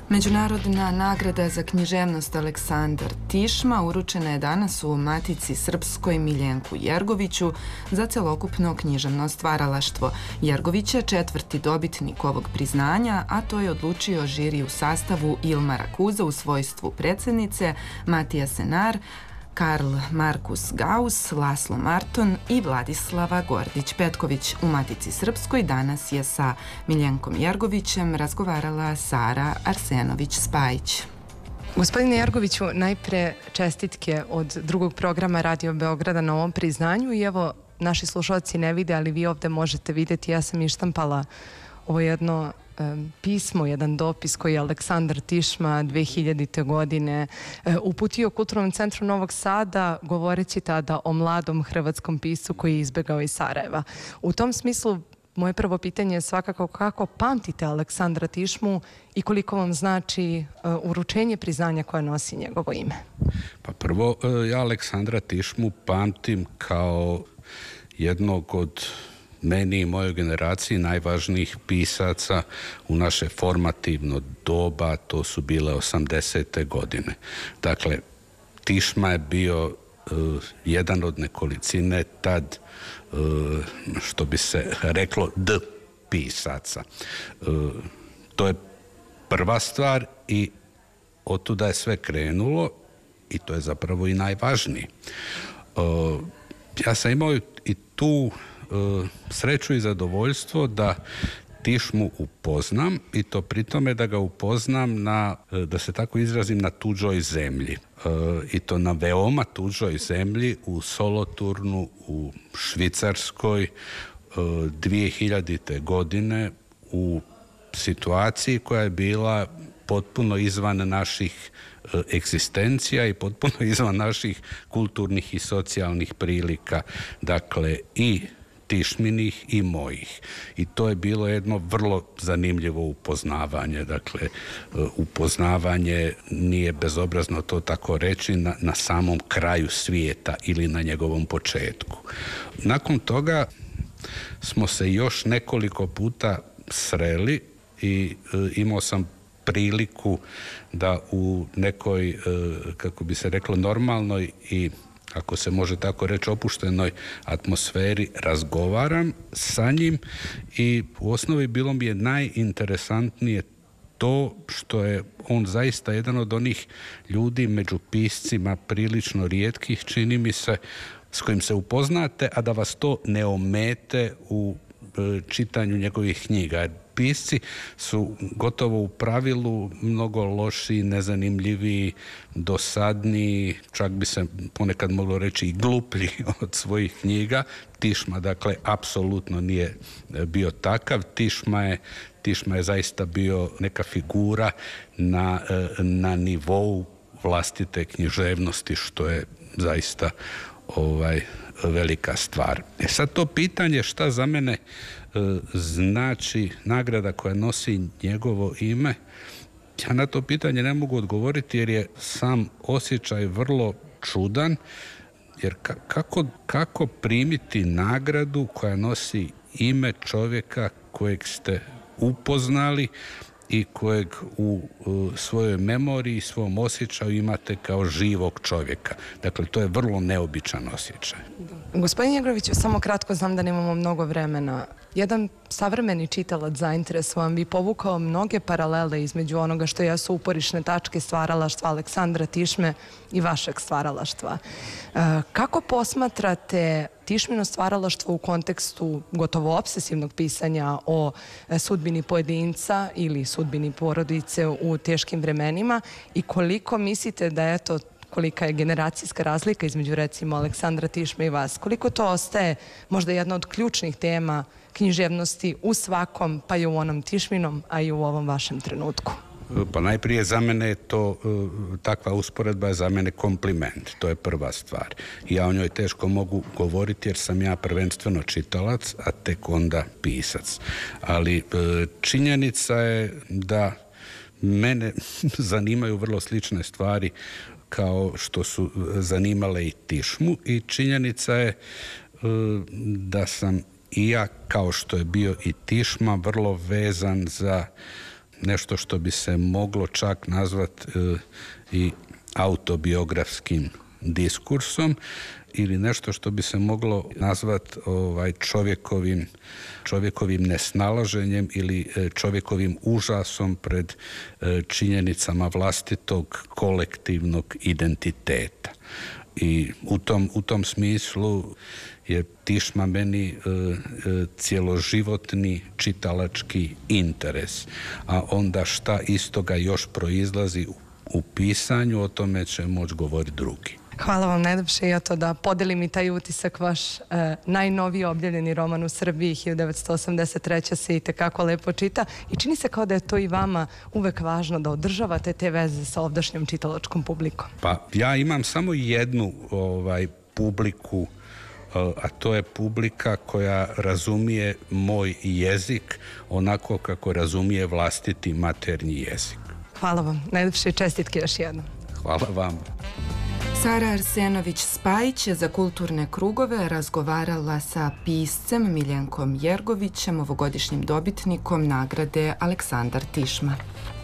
Međunarodna nagrada za književnost Aleksandar Tišma uručena je danas u Matici Srpskoj Miljenku Jergoviću za celokupno književno stvaralaštvo. Jergović je četvrti dobitnik ovog priznanja, a to je odlučio žiri u sastavu Ilmara Kuza u svojstvu predsjednice, Matija Senar, Karl Markus Gauss, Laslo Marton i Vladislava Gordić-Petković. U Matici Srpskoj danas je sa Miljenkom Jergovićem razgovarala Sara Arsenović-Spajić. Gospodine Jergoviću, najpre čestitke od drugog programa Radio Beograda na ovom priznanju i evo, naši slušalci ne vide, ali vi ovde možete vidjeti, ja sam ištampala ovo jedno pismo, jedan dopis koji je Aleksandar Tišma 2000. godine uputio Kulturnom centru Novog Sada, govoreći tada o mladom hrvatskom piscu koji je izbegao iz Sarajeva. U tom smislu, moje prvo pitanje je svakako kako pamtite Aleksandra Tišmu i koliko vam znači uručenje priznanja koje nosi njegovo ime? Pa prvo, ja Aleksandra Tišmu pamtim kao jednog od meni i mojoj generaciji najvažnijih pisaca u naše formativno doba, to su bile 80. godine. Dakle, Tišma je bio jedan od nekolicine tad, što bi se reklo, pisaca. To je prva stvar i otuda je sve krenulo i to je zapravo i najvažnije. Ja sam imao i tu sreću i zadovoljstvo da Tišmu upoznam i to pri tome da ga upoznam na, da se tako izrazim, na tuđoj zemlji. I to na veoma tuđoj zemlji u Soloturnu u Švicarskoj 2000. godine u situaciji koja je bila potpuno izvan naših egzistencija i potpuno izvan naših kulturnih i socijalnih prilika, dakle i Tišminih i mojih. I to je bilo jedno vrlo zanimljivo upoznavanje. Dakle, upoznavanje nije bezobrazno to tako reći na samom kraju svijeta ili na njegovom početku. Nakon toga smo se još nekoliko puta sreli i imao sam priliku da u nekoj, kako bi se reklo, normalnoj i, ako se može tako reći, opuštenoj atmosferi razgovaram sa njim i u osnovi bilo mi je najinteresantnije to što je on zaista jedan od onih ljudi među piscima prilično rijetkih, čini mi se, s kojim se upoznate, a da vas to ne omete u čitanju njegovih knjiga. Pisci su gotovo u pravilu mnogo lošiji, nezanimljiviji, dosadniji, čak bi se ponekad moglo reći i gluplji od svojih knjiga. Tišma, dakle, apsolutno nije bio takav. Tišma je zaista bio neka figura na nivou vlastite književnosti, što je zaista velika stvar. Sad to pitanje šta za mene znači nagrada koja nosi njegovo ime, ja na to pitanje ne mogu odgovoriti jer je sam osjećaj vrlo čudan, jer kako primiti nagradu koja nosi ime čovjeka kojeg ste upoznali i kojeg u svojoj memoriji i svom osjećaju imate kao živog čovjeka. Dakle, to je vrlo neobičan osjećaj. Gospodin Jergoviću, samo kratko, znam da nemamo mnogo vremena. Jedan savremeni čitalac zainteresovan bi povukao mnoge paralele između onoga što jesu uporišne tačke stvaralaštva Aleksandra Tišme i vašeg stvaralaštva. Kako posmatrate Tišmino stvaralaštvo u kontekstu gotovo obsesivnog pisanja o sudbini pojedinca ili sudbini porodice u teškim vremenima i koliko mislite da je to, kolika je generacijska razlika između recimo Aleksandra Tišme i vas, koliko to ostaje možda jedna od ključnih tema književnosti u svakom, pa i u onom Tišminom, a i u ovom vašem trenutku? Pa najprije za mene je to, takva usporedba je za mene kompliment, to je prva stvar. Ja o njoj teško mogu govoriti jer sam ja prvenstveno čitalac, a tek onda pisac. Ali činjenica je da mene zanimaju vrlo slične stvari kao što su zanimale i Tišmu i činjenica je da sam i ja, kao što je bio i Tišma, vrlo vezan za nešto što bi se moglo čak nazvati i autobiografskim diskursom ili nešto što bi se moglo nazvati čovjekovim nesnalaženjem ili čovjekovim užasom pred činjenicama vlastitog kolektivnog identiteta. I u tom smislu je Tišma meni cjeloživotni čitalački interes, a onda šta iz toga još proizlazi u pisanju, o tome će moći govoriti drugi. Hvala vam najljepše i eto da podelim i taj utisak. Vaš najnoviji objavljeni roman u Srbiji 1983. se itekako lepo čita i čini se kao da je to i vama uvek važno da održavate te veze sa ovdašnjom čitalačkom publikom. Pa ja imam samo jednu publiku, a to je publika koja razumije moj jezik onako kako razumije vlastiti maternji jezik. Hvala vam, najljepše čestitke još jednom. Hvala vam. Sara Arsenović-Spajić je za kulturne krugove razgovarala sa piscem Miljenkom Jergovićem, ovogodišnjim dobitnikom nagrade Aleksandar Tišma.